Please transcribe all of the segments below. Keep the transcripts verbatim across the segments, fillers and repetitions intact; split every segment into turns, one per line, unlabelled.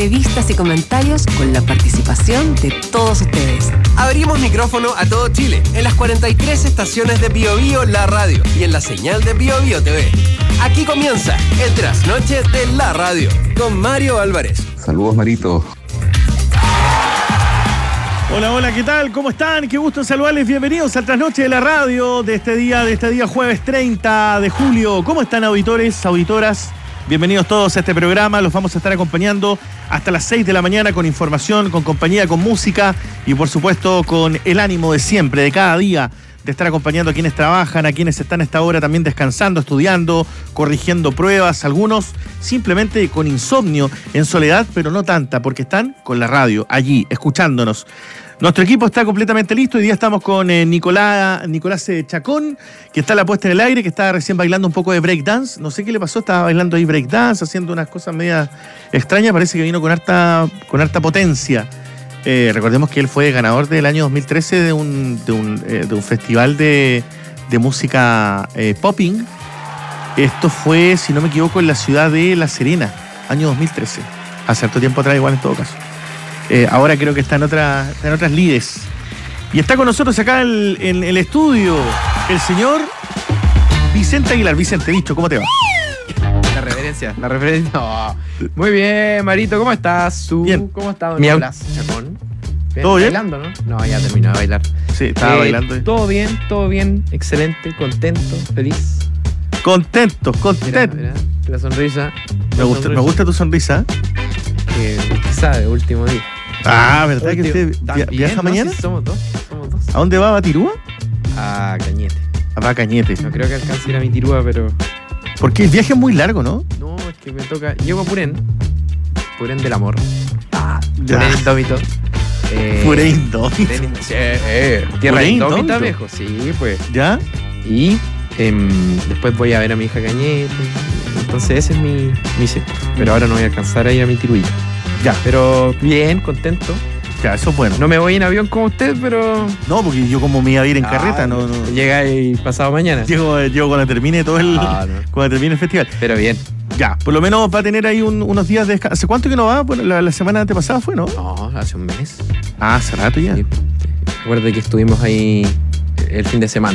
entrevistas y comentarios con la participación de todos ustedes.
Abrimos micrófono a todo Chile, en las cuarenta y tres estaciones de Bio Bio La Radio y en la señal de Bio Bio T V. Aquí comienza el Trasnoche de la Radio, con Mario Álvarez.
Saludos, Marito.
Hola, hola, ¿qué tal? ¿Cómo están? Qué gusto saludarles. Bienvenidos al Trasnoche de la Radio de este día, de este día jueves treinta de julio. ¿Cómo están, auditores, auditoras? Bienvenidos todos a este programa. Los vamos a estar acompañando hasta las seis de la mañana con información, con compañía, con música y, por supuesto, con el ánimo de siempre, de cada día, de estar acompañando a quienes trabajan, a quienes están a esta hora también descansando, estudiando, corrigiendo pruebas, algunos simplemente con insomnio, en soledad, pero no tanta, porque están con la radio, allí, escuchándonos. Nuestro equipo está completamente listo. Hoy día estamos con eh, Nicolás, Nicolás eh, Chacón, que está a la puesta en el aire, que está recién bailando un poco de breakdance. No sé qué le pasó, estaba bailando ahí breakdance, haciendo unas cosas medias extrañas. Parece que vino con harta, con harta potencia. Eh, recordemos que él fue ganador del año dos mil trece de un, de un, eh, de un festival de, de música eh, popping. Esto fue, si no me equivoco, en la ciudad de La Serena, año dos mil trece. Hace harto tiempo atrás, igual en todo caso. Eh, ahora creo que está en, otra, está en otras lides. Y está con nosotros acá en el, el, el estudio el señor Vicente Aguilar. Vicente, bicho, ¿cómo te va?
La reverencia, la reverencia. Oh. Muy bien, Marito, ¿cómo estás? ¿Tú?
Bien.
¿Cómo estás,
Mi
Nicolás Chacón? Bien,
¿Todo bien?
¿Bailando, no? No, ya terminó de bailar.
Sí, estaba
Eh,
bailando.
Todo bien, todo bien, excelente, contento, feliz.
Contentos,
Mira,
contentos.
mira, la sonrisa.
Me
la
gusta,
sonrisa.
me gusta tu sonrisa.
Que, ¿qué sabe? Último día.
Ah, ¿verdad que
Último-
usted via-
¿También?
viaja
No,
mañana?
sí, somos dos, somos dos.
¿A dónde va? ¿Va a Tirúa?
A Cañete.
Va a Cañete.
No creo que alcance a ir a mi tirúa, pero...
Porque el viaje es muy largo, ¿no?
No, es que me toca... Llego a Purén. Purén del amor. Ah,
Ya.
Purén indómito. Eh,
Puré indómito.
Purén indómito. Sí, eh, tierra
Puré
indómita,
indómito.
viejo. Sí, pues.
¿Ya?
Y em, después voy a ver a mi hija Cañete. Entonces ese es mi, mi sector. Pero ahora no voy a alcanzar a ir a mi tiruilla.
Ya,
Pero bien, contento.
ya, eso es bueno.
No me voy en avión como usted, pero...
No, porque yo como me iba a ir en
Ah,
carreta, no, no.
Llega ahí pasado mañana.
Llego, llego cuando termine todo el,
Ah, no.
cuando termine el festival.
Pero bien.
Ya, por lo menos va a tener ahí un- unos días de descanso. ¿Hace cuánto que no va? Bueno, la, la semana antepasada fue, ¿no?
No, hace un mes.
Ah, hace rato ya.
Sí. Recuerda que estuvimos ahí el fin de semana,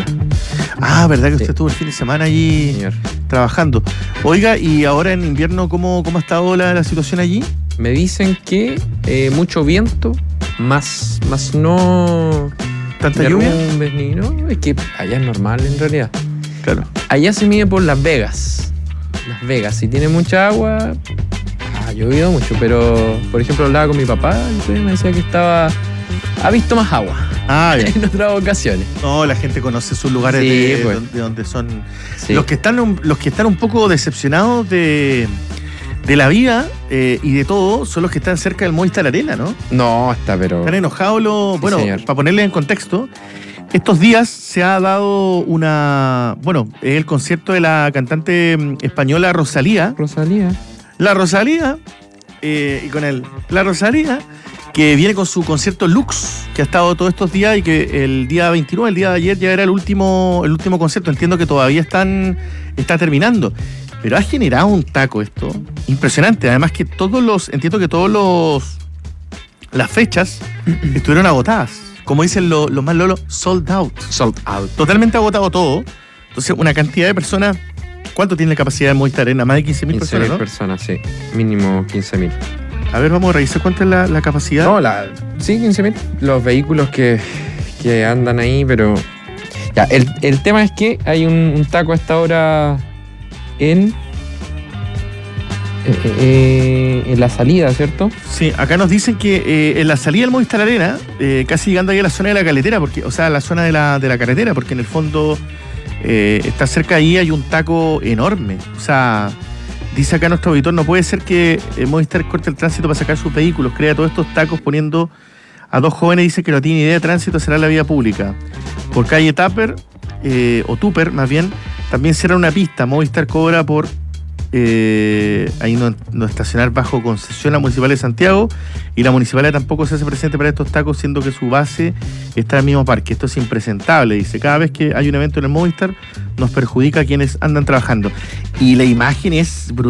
Ah, ¿verdad que usted
Sí.
estuvo el fin de semana allí
señor.
trabajando? Oiga, y ahora en invierno, ¿cómo, cómo ha estado la, la situación allí?
Me dicen que eh, mucho viento, más, más no
¿Tanta lluvia?
derrumbes ni no. Es que allá es normal en realidad.
Claro.
Allá se mide por Las Vegas. Las Vegas, si tiene mucha agua, ha llovido mucho, pero por ejemplo hablaba con mi papá y me decía que estaba ha visto más agua
Ah, bien.
en otras ocasiones.
No, la gente conoce sus lugares
Sí,
de,
pues.
donde, de donde son...
Sí.
Los que están un, los que están un poco decepcionados de, de la vida eh, y de todo son los que están cerca del Movistar Arena, ¿no?
No, está, pero
Están enojados los...
Sí,
bueno,
señor.
para ponerles en contexto, estos días se ha dado una... Bueno, es el concierto de la cantante mm, española Rosalía.
Rosalía.
La Rosalía, eh, y con él, la Rosalía, que viene con su concierto Lux, que ha estado todos estos días y que el día veintinueve, el día de ayer, ya era el último, el último concierto. Entiendo que todavía están, está terminando. Pero ha generado un taco esto impresionante. Además que todos los, entiendo que todos los las fechas estuvieron agotadas. Como dicen los, los más lolos, sold out.
Sold out.
Totalmente agotado todo. Entonces, una cantidad de personas. ¿Cuánto tiene la capacidad de Movistar Arena? Más de quince mil
quince
personas,
mil
¿no?
personas, sí. Mínimo quince mil.
A ver, vamos a revisar cuánto es la, la capacidad.
No, la, sí, quince mil. Los vehículos que, que andan ahí, pero... Ya, el, el tema es que hay un, un taco a esta hora en... eh, eh, en la salida, ¿cierto?
Sí, acá nos dicen que eh, en la salida del Movistar Arena, eh, casi llegando ahí a la zona de la caletera, porque, o sea, a la zona de la, de la carretera, porque en el fondo eh, está cerca ahí, hay un taco enorme. O sea, dice acá nuestro auditor, no puede ser que eh, Movistar corte el tránsito para sacar sus vehículos, crea todos estos tacos poniendo a dos jóvenes, dice que no tiene idea de tránsito, será la vía pública. Por calle Tupper, eh, o Tupper más bien, también será una pista. Movistar cobra por eh, ahí no, no estacionar bajo concesión la Municipalidad de Santiago, y la Municipalidad tampoco se hace presente para estos tacos, siendo que su base está en el mismo parque. Esto es impresentable, dice. Cada vez que hay un evento en el Movistar nos perjudica a quienes andan trabajando. Y la imagen es brutal.